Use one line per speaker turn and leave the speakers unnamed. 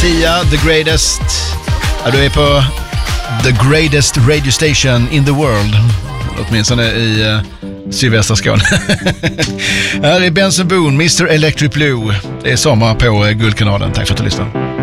Sia, The Greatest. Ja, du är på The Greatest Radio Station in the World. Åtminstone i sydvästra Skåne. Här är Benson Boone, Mr. Electric Blue. Det är sommar på Guldkanalen. Tack för att du lyssnade.